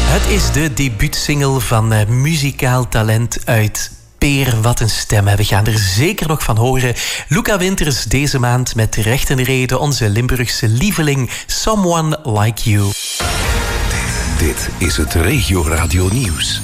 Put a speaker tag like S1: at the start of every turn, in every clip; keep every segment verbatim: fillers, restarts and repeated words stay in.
S1: Het is de debuutsingle van uh, muzikaal talent uit Peer. Wat een stem. We gaan er zeker nog van horen. Luca Winters deze maand met recht en reden onze Limburgse lieveling Someone Like You.
S2: Dit is het Regio Radio Nieuws.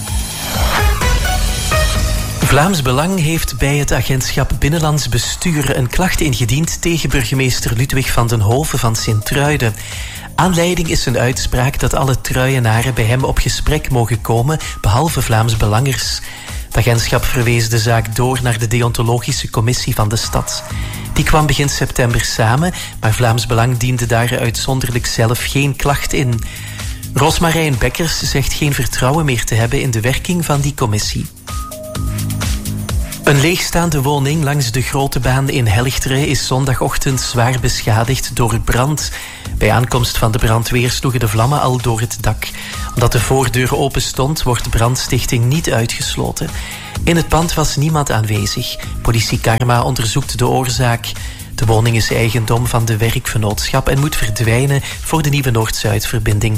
S1: Vlaams Belang heeft bij het agentschap Binnenlands Bestuur een klacht ingediend tegen burgemeester Ludwig van den Hove van Sint-Truiden. Aanleiding is een uitspraak dat alle Truienaren bij hem op gesprek mogen komen, behalve Vlaams Belangers. Het agentschap verwees de zaak door naar de deontologische commissie van de stad. Die kwam begin september samen, maar Vlaams Belang diende daar uitzonderlijk zelf geen klacht in. Rosmarijn Bekkers zegt geen vertrouwen meer te hebben in de werking van die commissie. Een leegstaande woning langs de Grote Baan in Helchteren is zondagochtend zwaar beschadigd door brand. Bij aankomst van de brandweer sloegen de vlammen al door het dak. Omdat de voordeur open stond, wordt brandstichting niet uitgesloten. In het pand was niemand aanwezig. Politie Karma onderzoekt de oorzaak. De woning is eigendom van de werkvernootschap en moet verdwijnen voor de nieuwe Noord-Zuid-verbinding.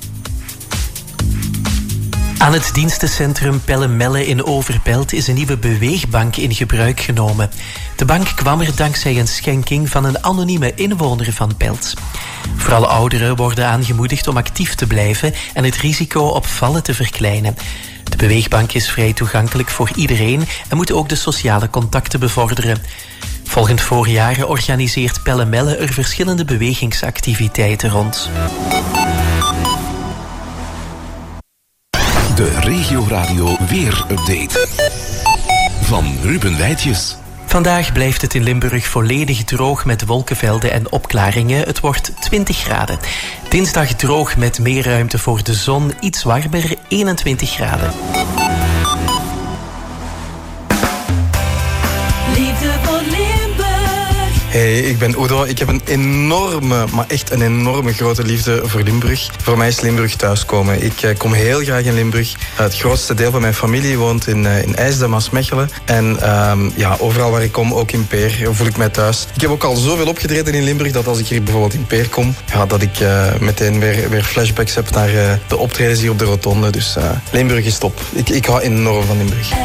S1: Aan het dienstencentrum Pellemelle in Overpelt is een nieuwe beweegbank in gebruik genomen. De bank kwam er dankzij een schenking van een anonieme inwoner van Pelt. Vooral ouderen worden aangemoedigd om actief te blijven en het risico op vallen te verkleinen. De beweegbank is vrij toegankelijk voor iedereen en moet ook de sociale contacten bevorderen. Volgend voorjaar organiseert Pellemelle er verschillende bewegingsactiviteiten rond.
S2: De Regio Radio Weer-update van Ruben Wijtjes.
S1: Vandaag blijft het in Limburg volledig droog met wolkenvelden en opklaringen. Het wordt twintig graden. Dinsdag droog met meer ruimte voor de zon. Iets warmer, eenentwintig graden.
S3: Liefde voor Limburg.
S4: Hey, ik ben Udo. Ik heb een enorme, maar echt een enorme grote liefde voor Limburg. Voor mij is Limburg thuiskomen. Ik uh, kom heel graag in Limburg. Uh, het grootste deel van mijn familie woont in, uh, in IJsden, Maasmechelen. En uh, ja, overal waar ik kom, ook in Peer, voel ik mij thuis. Ik heb ook al zoveel opgetreden in Limburg dat als ik hier bijvoorbeeld in Peer kom, ja, dat ik uh, meteen weer, weer flashbacks heb naar uh, de optredens hier op de rotonde. Dus uh, Limburg is top. Ik, ik hou enorm van Limburg.